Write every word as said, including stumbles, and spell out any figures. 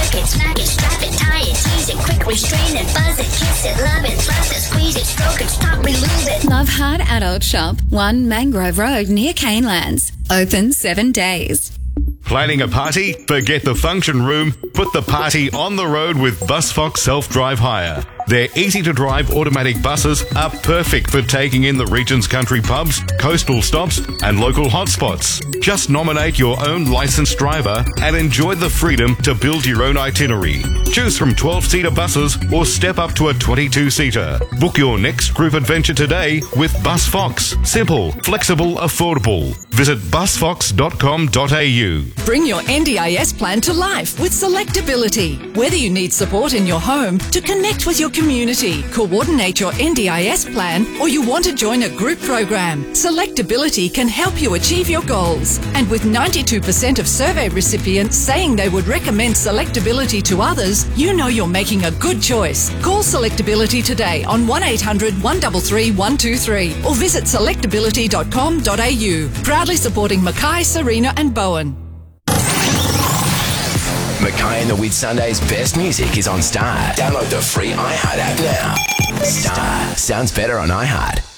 Jack it, smack it, strap it, tie it, tease it, quick restrain it, buzz it, kiss it, love it, thrust it, squeeze it, stroke it, stop, relube it. Love Hard Adult Shop, one Mangrove Road near Canelands. Open seven days. Planning a party? Forget the function room. Put the party on the road with BusFox Self-Drive Hire. Their easy-to-drive automatic buses are perfect for taking in the region's country pubs, coastal stops and local hotspots. Just nominate your own licensed driver and enjoy the freedom to build your own itinerary. Choose from twelve-seater buses or step up to a twenty-two-seater. Book your next group adventure today with BusFox. Simple, flexible, affordable. Visit bus fox dot com dot a u. Bring your N D I S plan to life with Selectability. Whether you need support in your home, to connect with your community, coordinate your N D I S plan, or you want to join a group program, Selectability can help you achieve your goals. And with ninety-two percent of survey recipients saying they would recommend Selectability to others, you know you're making a good choice. Call Selectability today on one eight hundred, one three three, one two three or visit selectability dot com dot a u. Proudly supporting Mackay, Serena and Bowen. Mackay and the Whitsundays' best music is on Star. Download the free iHeart app now. Star sounds better on iHeart.